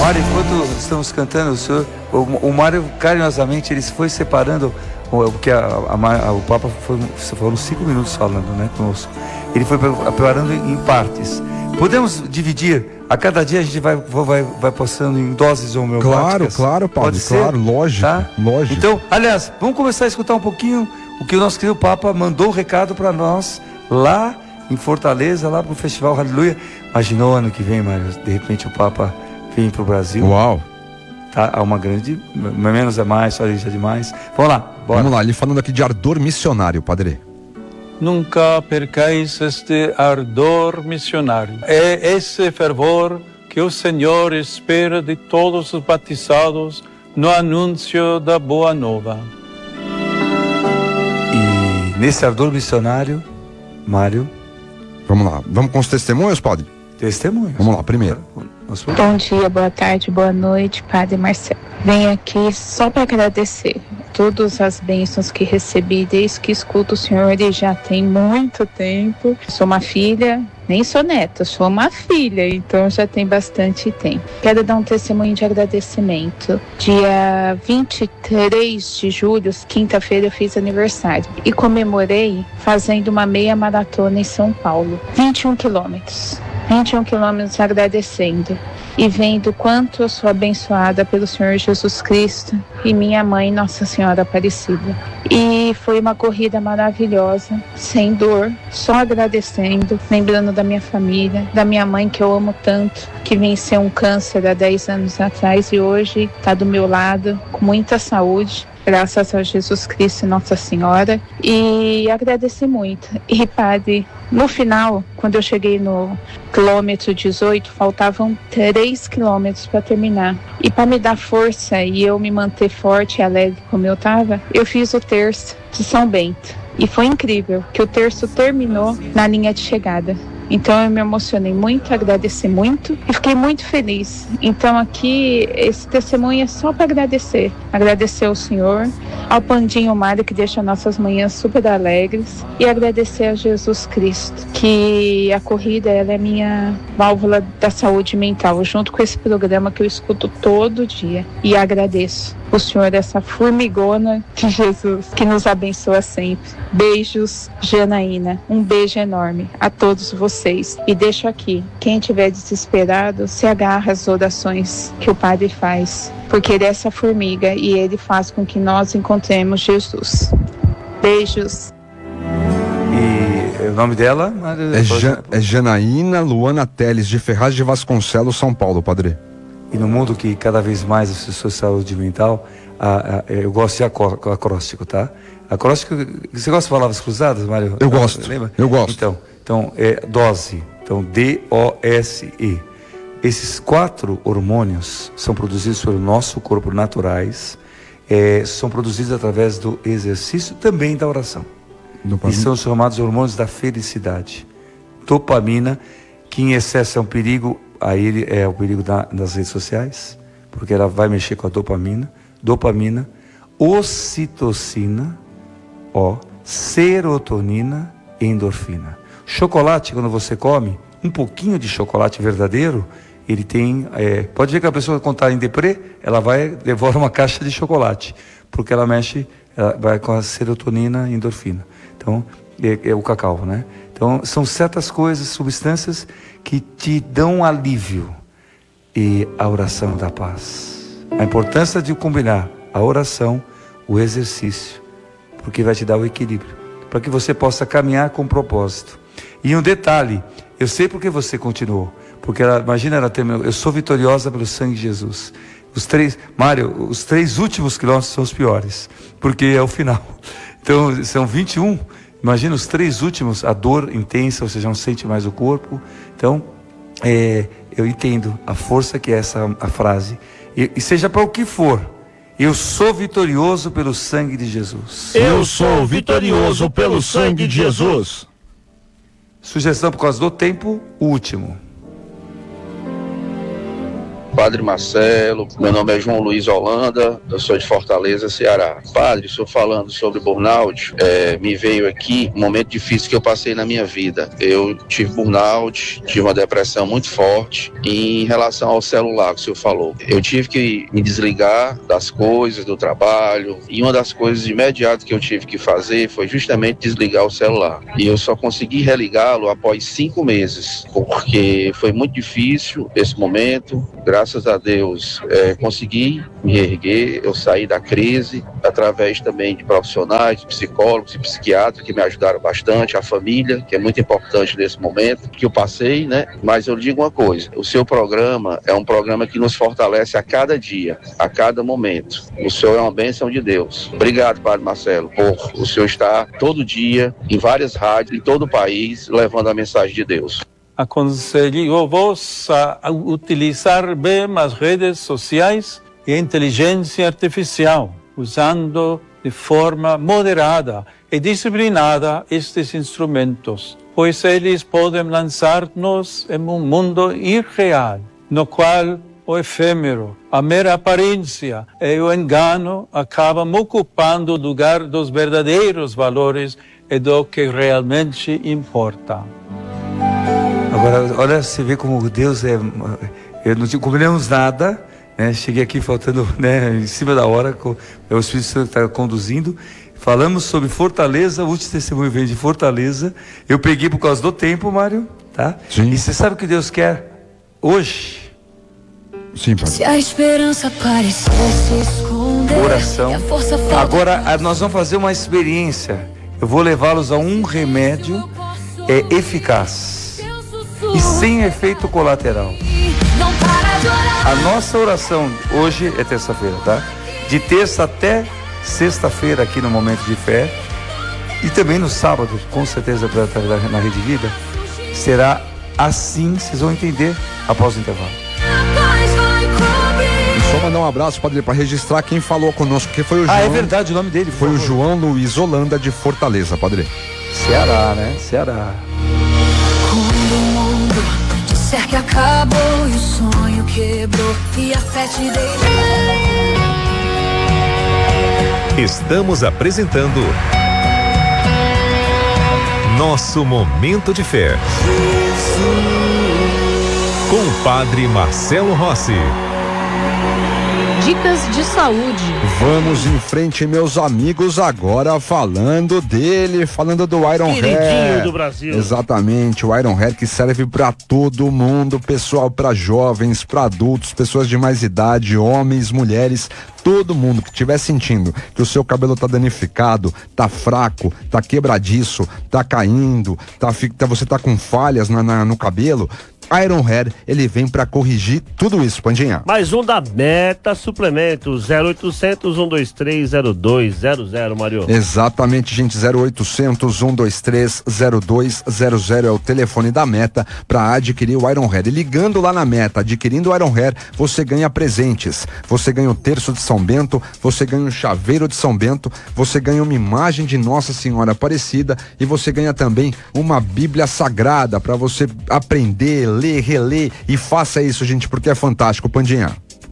Mário, enquanto estamos cantando, o Mário carinhosamente ele foi separando, porque o Papa foram 5 minutos falando, né, conosco. Ele foi preparando em partes. Podemos dividir? A cada dia a gente vai passando em doses homeopáticas. Claro, Padre, claro, lógico, tá? Lógico. Então, aliás, vamos começar a escutar um pouquinho o que o nosso querido Papa mandou um recado para nós lá em Fortaleza, lá pro Festival Aleluia. Imaginou ano que vem, Mário, de repente o Papa vem pro Brasil. Uau! Tá? Há uma grande, menos é mais, só isso é demais. Vamos lá, bora. Vamos lá, ele falando aqui de ardor missionário, Padre. Nunca percais este ardor missionário. É esse fervor que o Senhor espera de todos os batizados no anúncio da Boa Nova. E nesse ardor missionário, Mário... Vamos lá, vamos com os testemunhos, Padre? Testemunhos. Vamos lá, primeiro. Bom dia, boa tarde, boa noite, Padre Marcelo. Venho aqui só para agradecer todas as bênçãos que recebi desde que escuto o Senhor e já tem muito tempo. Sou uma filha, nem sou neta, sou uma filha, então já tem bastante tempo. Quero dar um testemunho de agradecimento. Dia 23 de julho, quinta-feira, eu fiz aniversário e comemorei fazendo uma meia maratona em São Paulo, 21 quilômetros. 21 quilômetros agradecendo e vendo quanto eu sou abençoada pelo Senhor Jesus Cristo e minha mãe, Nossa Senhora Aparecida. E foi uma corrida maravilhosa, sem dor, só agradecendo, lembrando da minha família, da minha mãe que eu amo tanto, que venceu um câncer há 10 anos atrás e hoje está do meu lado, com muita saúde. Graças a Jesus Cristo e Nossa Senhora, e agradeci muito. E Padre, no final, quando eu cheguei no quilômetro 18, faltavam 3 quilômetros para terminar. E para me dar força e eu me manter forte e alegre como eu estava, eu fiz o terço de São Bento. E foi incrível que o terço terminou na linha de chegada. Então eu me emocionei muito, agradeci muito e fiquei muito feliz. Então aqui esse testemunho é só para agradecer. Agradecer ao Senhor, ao Pandinho Mário que deixa nossas manhãs super alegres e agradecer a Jesus Cristo, que a corrida ela é minha válvula da saúde mental, junto com esse programa que eu escuto todo dia. E agradeço o Senhor, essa formigona de Jesus que nos abençoa sempre. Beijos, Janaína. Um beijo enorme a todos vocês. E deixo aqui, quem estiver desesperado, se agarra às orações que o Padre faz, porque ele é essa formiga e ele faz com que nós encontremos Jesus. Beijos. E o nome dela? É Janaína Luana Teles, de Ferraz de Vasconcelos, São Paulo, Padre. E no mundo que cada vez mais as pessoas de saúde mental, eu gosto de acróstico, tá? Acróstico, você gosta de palavras cruzadas, Mário? Eu gosto, lembra? eu gosto. Então é dose, então D-O-S-E. Esses 4 hormônios são produzidos pelo nosso corpo naturais, são produzidos através do exercício, também da oração. E são os chamados hormônios da felicidade. Dopamina, que em excesso é um perigo. Aí é o perigo das redes sociais, porque ela vai mexer com a dopamina, ocitocina, serotonina e endorfina. Chocolate, quando você come, um pouquinho de chocolate verdadeiro, ele tem, pode ver que a pessoa quando está em deprê, ela devora uma caixa de chocolate, porque ela vai com a serotonina e endorfina. Então, é o cacau, né? Então, são certas coisas, substâncias que te dão alívio. E a oração dá paz. A importância de combinar a oração, o exercício, porque vai te dar o equilíbrio, para que você possa caminhar com propósito. E um detalhe, eu sei porque você continuou, porque imagina ela terminou, eu sou vitoriosa pelo sangue de Jesus. Mário, os 3 últimos quilômetros são os piores, porque é o final. Então, são 21. Imagina os 3 últimos, a dor intensa, ou seja, não sente mais o corpo. Então, eu entendo a força que é a frase. E seja para o que for, eu sou vitorioso pelo sangue de Jesus. Eu sou vitorioso pelo sangue de Jesus. Sugestão por causa do tempo, o último. Padre Marcelo, meu nome é João Luiz Holanda, eu sou de Fortaleza, Ceará. Padre, estou falando sobre burnout, me veio aqui um momento difícil que eu passei na minha vida. Eu tive burnout, tive uma depressão muito forte. E em relação ao celular que o senhor falou, eu tive que me desligar das coisas, do trabalho, e uma das coisas imediatas que eu tive que fazer foi justamente desligar o celular. E eu só consegui religá-lo após 5 meses, porque foi muito difícil esse momento. Graças a Deus consegui me erguer, eu saí da crise, através também de profissionais, de psicólogos e psiquiatras que me ajudaram bastante, a família, que é muito importante nesse momento que eu passei, né? Mas eu digo uma coisa, o seu programa é um programa que nos fortalece a cada dia, a cada momento. O senhor é uma bênção de Deus. Obrigado, Padre Marcelo, por o senhor estar todo dia em várias rádios, em todo o país, levando a mensagem de Deus. Aconselho-vos a utilizar bem as redes sociais e a inteligência artificial, usando de forma moderada e disciplinada estes instrumentos, pois eles podem lançar-nos em um mundo irreal, no qual o efêmero, a mera aparência e o engano acabam ocupando o lugar dos verdadeiros valores e do que realmente importa. Agora, olha, você vê como Deus é... Eu não combinamos nada, né? Cheguei aqui faltando, né, em cima da hora, o Espírito Santo está conduzindo. Falamos sobre Fortaleza, o último testemunho vem de Fortaleza. Eu peguei por causa do tempo, Mário, tá? Sim. E você sabe o que Deus quer hoje? Sim, Padre. Se a esperança parecer se esconder, Oração. Agora, nós vamos fazer uma experiência. Eu vou levá-los a um remédio eficaz e sem efeito colateral. A nossa oração hoje é terça-feira, tá? De terça até sexta-feira aqui no Momento de Fé, e também no sábado, com certeza na Rede Vida, será assim, vocês vão entender após o intervalo. Só mandar um abraço, Padre, para registrar quem falou conosco, que foi o João. É verdade, o nome dele. Foi o João Luiz Holanda, de Fortaleza, Padre. Ceará, né? Ceará. Quando o mundo disser que acabou e o sonho quebrou e a fé te deixou. Estamos apresentando Nosso Momento de Fé com o Padre Marcelo Rossi. Dicas de saúde. Vamos em frente, meus amigos, agora falando dele, falando do Iron Hair. Queridinho do Brasil. Exatamente, o Iron Hair que serve para todo mundo, pessoal, para jovens, para adultos, pessoas de mais idade, homens, mulheres, todo mundo que estiver sentindo que o seu cabelo tá danificado, tá fraco, tá quebradiço, tá caindo, você tá com falhas no cabelo, Iron Hair, ele vem para corrigir tudo isso, Pandinha. Mais um da Meta Suplementos, 0800 123 0200, Mário. Exatamente, gente, 0800 123 0200 é o telefone da Meta para adquirir o Iron Hair. E ligando lá na Meta, adquirindo o Iron Hair, você ganha presentes. Você ganha o terço de São Bento, você ganha o chaveiro de São Bento, você ganha uma imagem de Nossa Senhora Aparecida e você ganha também uma Bíblia Sagrada para você aprender, ler, reler, e faça isso, gente, porque é fantástico, Pandinha.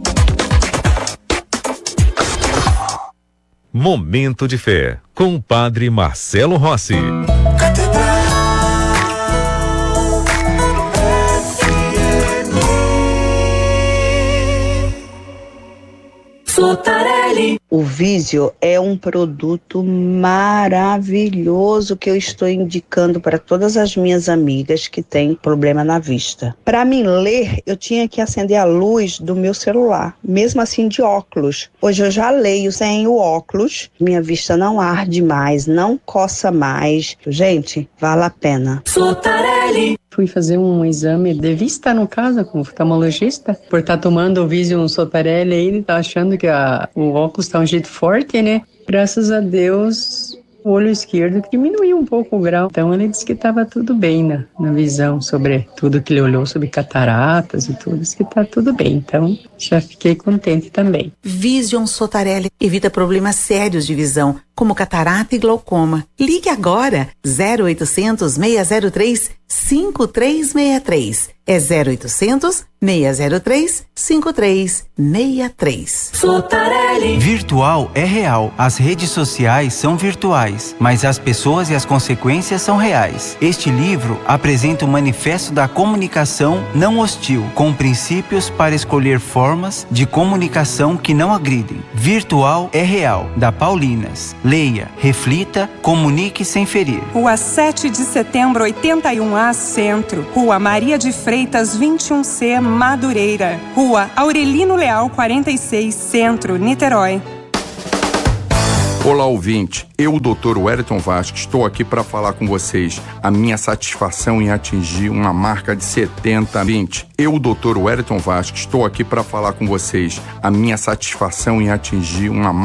Momento de Fé com o Padre Marcelo Rossi. O Visio é um produto maravilhoso que eu estou indicando para todas as minhas amigas que têm problema na vista. Para mim ler, eu tinha que acender a luz do meu celular, mesmo assim de óculos. Hoje eu já leio sem o óculos, minha vista não arde mais, não coça mais. Gente, vale a pena. Fui fazer um exame de vista, no caso, com o oftalmologista, por estar tomando o Vision Sotarelli aí, ele tá achando que o óculos tá um jeito forte, né? Graças a Deus, o olho esquerdo diminuiu um pouco o grau. Então ele disse que estava tudo bem na visão, sobre tudo que ele olhou, sobre cataratas e tudo, disse que tá tudo bem. Então já fiquei contente também. Vision Sotarelli evita problemas sérios de visão, como catarata e glaucoma. Ligue agora, 0800 603 5363. É 0800 603 5363. Sotarelli. Virtual é real. As redes sociais são virtuais, mas as pessoas e as consequências são reais. Este livro apresenta o Manifesto da Comunicação Não Hostil, com princípios para escolher formas de comunicação que não agridem. Virtual é real, da Paulinas. Leia, reflita, comunique sem ferir. Rua 7 de Setembro, 81A, Centro. Rua Maria de Freitas, 21C, Madureira. Rua Aurelino Leal, 46, Centro, Niterói. Olá, ouvinte. Eu, Dr. Wellington Vasco, estou aqui para falar com vocês a minha satisfação em atingir uma marca de 70-20. Eu, Dr. Wellington Vasco, estou aqui para falar com vocês a minha satisfação em atingir uma marca